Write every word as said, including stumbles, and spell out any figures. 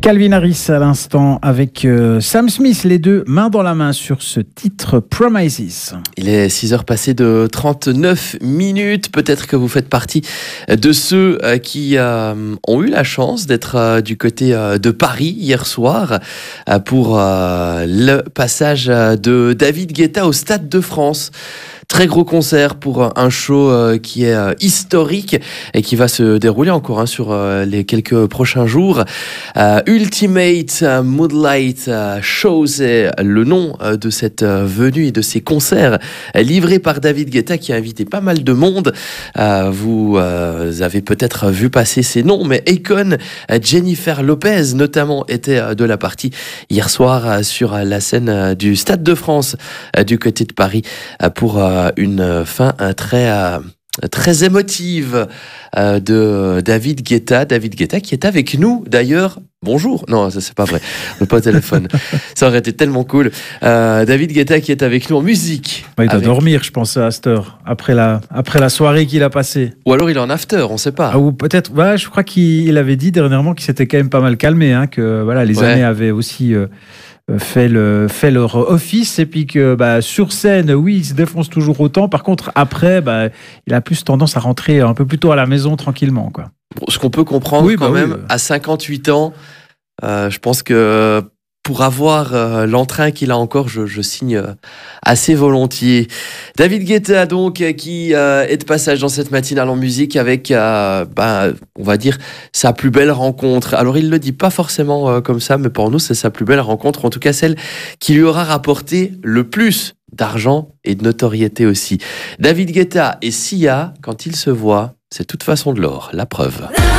Calvin Harris à l'instant avec euh, Sam Smith, les deux main dans la main sur ce titre Promises. Il est six heures passées de trente-neuf minutes. Peut-être que vous faites partie de ceux qui euh, ont eu la chance d'être euh, du côté euh, de Paris hier soir euh, pour euh, le passage de David Guetta au Stade de France. Très gros concert pour un show qui est historique et qui va se dérouler encore hein, sur les quelques prochains jours. Euh, Ultimate Moonlight Show, c'est le nom de cette venue et de ces concerts livrés par David Guetta qui a invité pas mal de monde. Euh, vous euh, avez peut-être vu passer ces noms, mais Akon, Jennifer Lopez notamment étaient de la partie hier soir sur la scène du Stade de France du côté de Paris pour une fin très, très émotive de David Guetta. David Guetta qui est avec nous d'ailleurs. Bonjour. Non, ça c'est pas vrai. On n'est pas au téléphone. Ça aurait été tellement cool. Euh, David Guetta qui est avec nous en musique. Ouais, il doit avec... dormir, je pense, à cette heure, après la, après la soirée qu'il a passée. Ou alors il est en after, on ne sait pas. Ah, ou peut-être, ouais, je crois qu'il avait dit dernièrement qu'il s'était quand même pas mal calmé, hein, que voilà, les Ouais. années avaient aussi... Euh, fait, le, fait leur office et puis que bah, sur scène, oui, il se défonce toujours autant. Par contre, après, bah, il a plus tendance à rentrer un peu plus tôt à la maison tranquillement, quoi. Ce qu'on peut comprendre Oui, quand bah même, oui. à cinquante-huit ans, euh, je pense que pour avoir euh, l'entrain qu'il a encore, je, je signe euh, assez volontiers. David Guetta, donc, euh, qui euh, est de passage dans cette matinale en musique avec, euh, bah, on va dire, sa plus belle rencontre. Alors, il le dit pas forcément euh, comme ça, mais pour nous, c'est sa plus belle rencontre, en tout cas celle qui lui aura rapporté le plus d'argent et de notoriété aussi. David Guetta et Sia, quand ils se voient, c'est toute façon de l'or, la preuve.